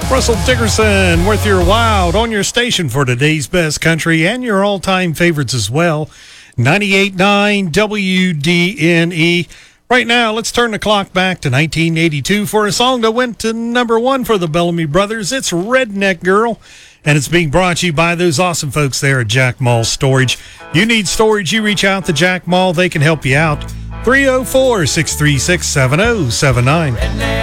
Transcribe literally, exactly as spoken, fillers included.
Russell Dickerson with your Wild on your station for today's best country and your all-time favorites as well. ninety-eight point nine W D N E. Right now, let's turn the clock back to nineteen eighty-two for a song that went to number one for the Bellamy Brothers. It's Redneck Girl, and it's being brought to you by those awesome folks there at Jack Mall Storage. You need storage, you reach out to Jack Mall. They can help you out. three oh four, six three six, seven oh seven nine.